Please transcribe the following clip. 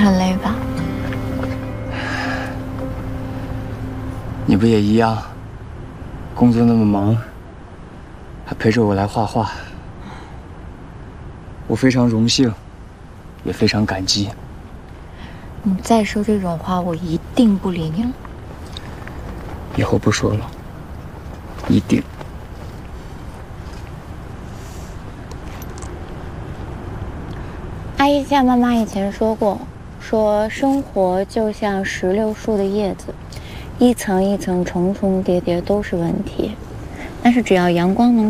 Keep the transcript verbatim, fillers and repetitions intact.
很累吧？ 你不也一样？工作那么忙，还陪着我来画画，我非常荣幸，也非常感激。 你再说这种话，我一定不理你了。 以后不说了，一定。 阿姨记得妈妈以前说过，说生活就像石榴树的叶子，一层一层重重叠叠都是问题，但是只要阳光能